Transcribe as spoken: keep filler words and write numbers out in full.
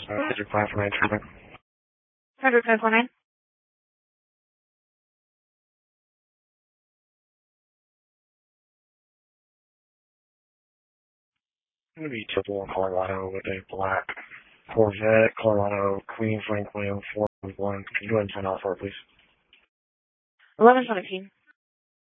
District five for nine traffic. Hundred five four nine. Going to be Triple Colorado with a black Corvette, Colorado, Queen Franklin four one. Can you go ahead and turn off for it, please? Eleven seventeen.